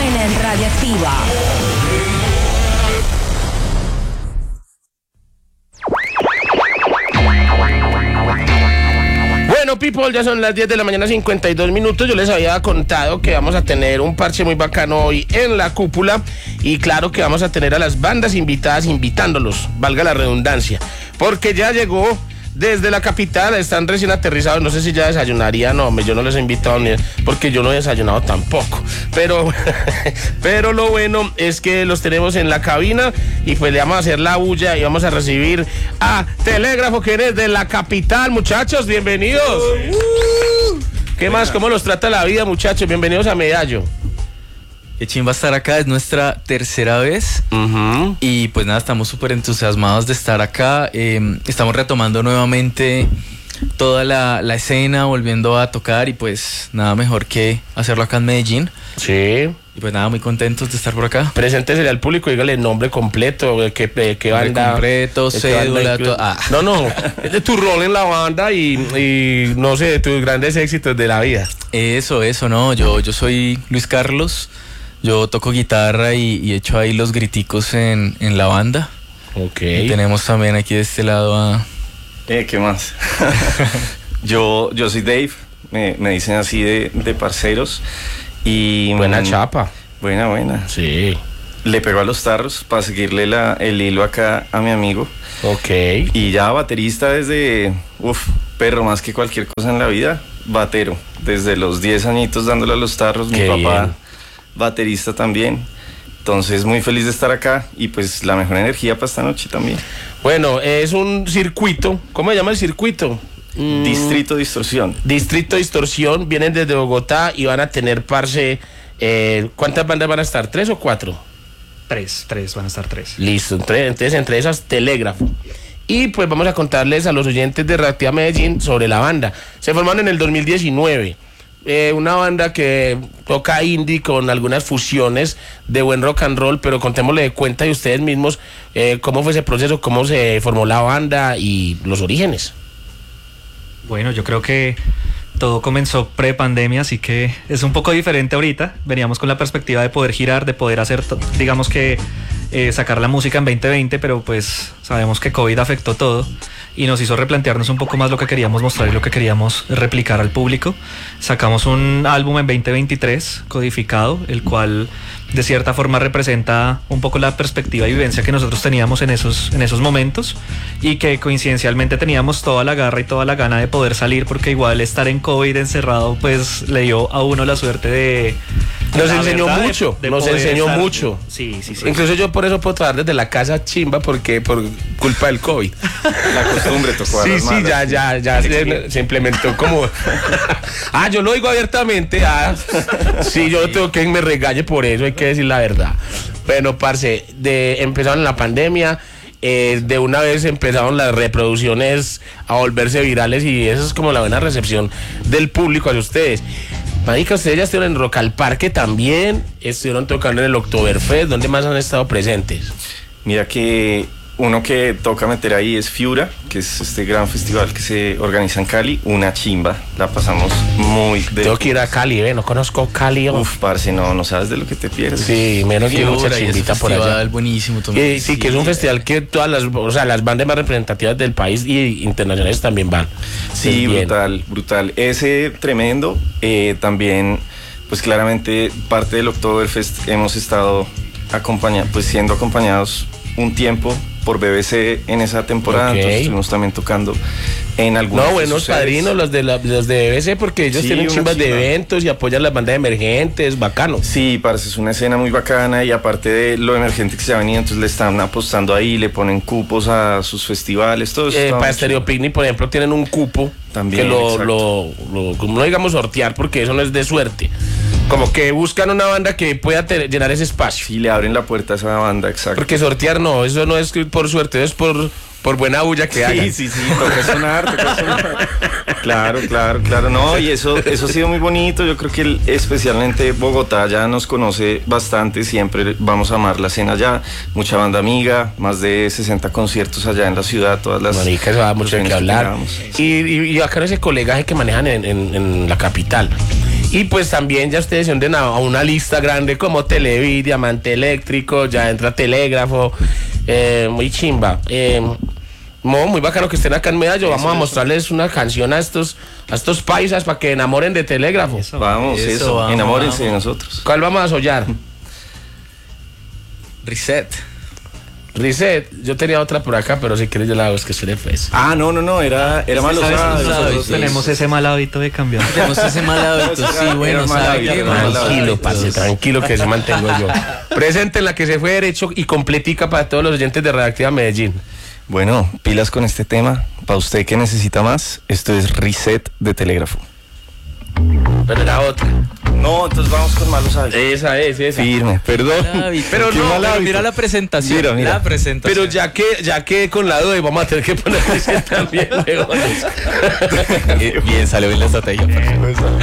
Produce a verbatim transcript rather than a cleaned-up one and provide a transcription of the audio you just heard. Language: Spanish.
Suena en Radioactiva. Bueno, people, ya son las diez de la mañana, cincuenta y dos minutos. Yo les había contado que vamos a tener un parche muy bacano hoy en la cúpula. Y claro que vamos a tener a las bandas invitadas invitándolos, valga la redundancia. Porque ya llegó desde la capital, están recién aterrizados. No sé si ya desayunarían, no, yo no les he invitado ni porque yo no he desayunado tampoco. Pero, pero lo bueno es que los tenemos en la cabina y pues le vamos a hacer la bulla y vamos a recibir a Telégrafo, que es de la capital. Muchachos, bienvenidos. Uh, ¿Qué más? ¿Cómo los trata la vida, muchachos? Bienvenidos a Medallo. Qué chimba estar acá, es nuestra tercera vez. Uh-huh. Y pues nada, estamos súper entusiasmados de estar acá. Eh, estamos retomando nuevamente toda la, la escena, volviendo a tocar y pues nada mejor que hacerlo acá en Medellín. Sí. Y pues nada, muy contentos de estar por acá. Preséntese al público, dígale el nombre completo, qué, qué banda. Completo, cédula, todo. Ah. No, no, es de tu rol en la banda y, y no sé, de tus grandes éxitos de la vida. Eso, eso, no, yo, yo soy Luis Carlos. Yo toco guitarra y, y echo ahí los griticos en, en la banda. Ok. Y tenemos también aquí de este lado a... Eh, ¿qué más? yo, yo soy Dave, me, me dicen así de, de parceros. Y, buena chapa. Buena, buena. Sí. Le pego a los tarros para seguirle la, el hilo acá a mi amigo. Ok. Y ya baterista desde... Uf, perro, más que cualquier cosa en la vida, batero. Desde los diez añitos dándole a los tarros. Qué mi papá... bien. Baterista también. Entonces muy feliz de estar acá y pues la mejor energía para esta noche también. Bueno, es un circuito. ¿Cómo se llama el circuito? Mm. Distrito Distorsión. Distrito Distorsión. Vienen desde Bogotá y van a tener parce. Eh, ¿Cuántas bandas van a estar? ¿Tres o cuatro? Tres, tres, van a estar tres. Listo, entre, entonces entre esas Telégrafo. Y pues vamos a contarles a los oyentes de Radioactiva Medellín sobre la banda. Se formaron en el dos mil diecinueve. Eh, una banda que toca indie con algunas fusiones de buen rock and roll, pero contémosle de cuenta de ustedes mismos eh, cómo fue ese proceso, cómo se formó la banda y los orígenes. Bueno, yo creo que todo comenzó pre-pandemia, así que es un poco diferente ahorita. Veníamos con la perspectiva de poder girar, de poder hacer, digamos que eh, sacar la música en veinte veinte, pero pues sabemos que COVID afectó todo y nos hizo replantearnos un poco más lo que queríamos mostrar y lo que queríamos replicar al público. Sacamos un álbum en veinte veintitrés codificado, el cual de cierta forma representa un poco la perspectiva y vivencia que nosotros teníamos en esos, en esos momentos y que coincidencialmente teníamos toda la garra y toda la gana de poder salir, porque igual estar en COVID encerrado pues le dio a uno la suerte de... Nos enseñó mucho, de nos enseñó estar, mucho. Sí, sí, sí. Incluso yo por eso puedo trabajar desde la casa chimba, porque por culpa del COVID. La costumbre tocó a Sí, las sí, malas, ya, sí. ya, ya se, se implementó como... Ah, yo lo digo abiertamente. Ah, sí, yo no tengo que me regañe por eso, hay que decir la verdad. Bueno, parce, de, empezaron la pandemia, eh, de una vez empezaron las reproducciones a volverse virales y eso es como la buena recepción del público hacia ustedes. Marica, ustedes ya estuvieron en Rock al Parque también, estuvieron tocando en el Oktoberfest. ¿Dónde más han estado presentes? Mira que uno que toca meter ahí es Fiura, que es este gran festival que se organiza en Cali, una chimba, la pasamos muy de... Tengo que ir a Cali, ¿eh? No conozco Cali. ¿O? Uf, parce, no, no sabes de lo que te pierdes. Sí, menos que mucha chimbita por allá. Buenísimo también. Sí, sí, que es un festival que todas las, o sea, las bandas más representativas del país y internacionales también van. Sí, brutal, brutal. Ese tremendo, eh, también, pues claramente parte del Oktoberfest hemos estado acompañados, pues siendo acompañados un tiempo por B B C en esa temporada, okay. Entonces estuvimos también tocando en algunos... No, buenos padrinos los de, la, los de B B C, porque ellos sí, tienen chimbas de eventos y apoyan las bandas emergentes, bacano. Sí, parece, es una escena muy bacana y aparte de lo emergente que se ha venido, entonces le están apostando ahí, le ponen cupos a sus festivales, todo eso. Eh, para Stereo Picnic, por ejemplo, tienen un cupo también, que lo, lo, lo, como no digamos sortear, porque eso no es de suerte. Como que buscan una banda que pueda tener, llenar ese espacio. Sí, le abren la puerta a esa banda, exacto. Porque sortear no, eso no es por suerte, es por, por buena bulla que hagan. Sí, sí, sí, toca sonar, toca sonar. Claro, claro, claro, no, y eso, eso ha sido muy bonito. Yo creo que el, especialmente Bogotá ya nos conoce bastante, siempre vamos a amar la escena allá, mucha banda amiga, más de sesenta conciertos allá en la ciudad, todas las... Marica, eso da mucho que hablar. Y, y, y acá ese colegaje que manejan en, en, en la capital. Y pues también ya ustedes se hunden a, a una lista grande como Televid, Diamante Eléctrico, ya entra Telégrafo, eh, muy chimba. Eh, Mo, muy bacano que estén acá en Medallo. Vamos a mostrarles una canción a estos, a estos paisas para que enamoren de Telégrafo. Eso, vamos, eso, eso vamos, enamórense vamos. de nosotros. ¿Cuál vamos a sollar? Reset. Reset, yo tenía otra por acá, pero si quieres yo la hago, es que suele pues. Ah, no, no, no, era, era malo. Nosotros tenemos ese mal hábito de cambiar. Tenemos ese mal hábito, sí, bueno, tranquilo, parce, tranquilo que se mantengo yo. Presente en la que se fue derecho y completica para todos los oyentes de Radioactiva Medellín. Bueno, pilas con este tema. Para usted que necesita más, esto es Reset de Telégrafo. Pero era otra. No, entonces vamos con malos hábitos. Esa es, esa. Firme, perdón. Pero no, pero mira la presentación. Mira, mira. La presentación. Pero ya que, ya que con la duda vamos a tener que poner Reset también, Bien, salió bien la estrategia.